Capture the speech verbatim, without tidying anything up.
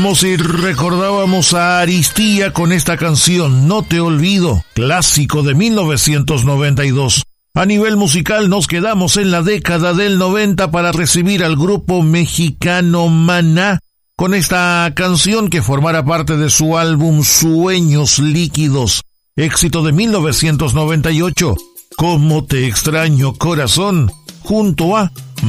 Y recordábamos a Aristía con esta canción No te olvido, clásico de mil novecientos noventa y dos. A nivel musical nos quedamos en la década del noventa para recibir al grupo mexicano Maná con esta canción que formará parte de su álbum Sueños Líquidos, éxito de mil novecientos noventa y ocho, Cómo te extraño corazón, junto a